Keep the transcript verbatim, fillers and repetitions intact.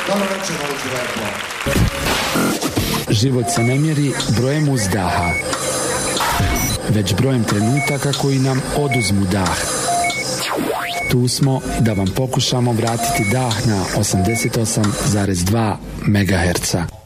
Dobro večer, moći lepo. Život se ne mjeri brojem uzdaha, već brojem trenutaka koji nam oduzmu dah. Tu smo da vam pokušamo vratiti dah na osamdeset osam zarez dva megaherca.